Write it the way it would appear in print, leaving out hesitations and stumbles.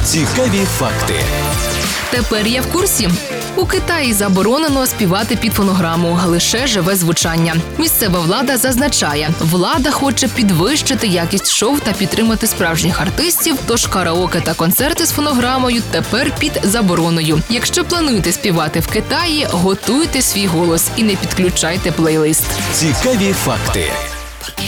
Цікаві факти. Тепер я в курсі. У Китаї заборонено співати під фонограму, лише живе звучання. Місцева влада зазначає, влада хоче підвищити якість шоу та підтримати справжніх артистів, тож караоке та концерти з фонограмою тепер під забороною. Якщо плануєте співати в Китаї, готуйте свій голос і не підключайте плейлист. Цікаві факти.